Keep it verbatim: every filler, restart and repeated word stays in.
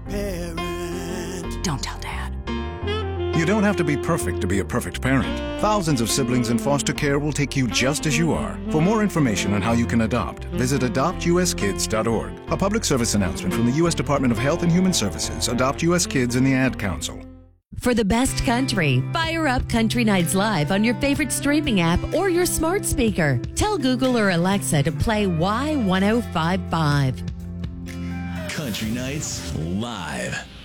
parent. Don't tell Dad. You don't have to be perfect to be a perfect parent. Thousands of siblings in foster care will take you just as you are. For more information on how you can adopt, visit adopt u s kids dot org. A public service announcement from the U S Department of Health and Human Services, Adopt U S Kids, and the Ad Council. For the best country, fire up Country Nights Live on your favorite streaming app or your smart speaker. Tell Google or Alexa to play Y ten fifty-five. Country Nights Live.